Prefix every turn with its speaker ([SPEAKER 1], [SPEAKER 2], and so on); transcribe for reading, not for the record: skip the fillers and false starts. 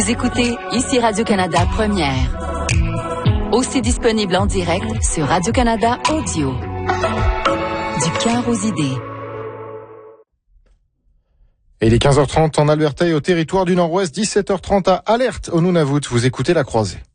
[SPEAKER 1] Vous écoutez ici Radio-Canada Première. Aussi disponible en direct sur Radio-Canada Audio. Du cœur aux idées.
[SPEAKER 2] Et il est 15h30 en Alberta et au territoire du Nord-Ouest, 17h30 à Alerte au Nunavut. Vous écoutez La Croisée.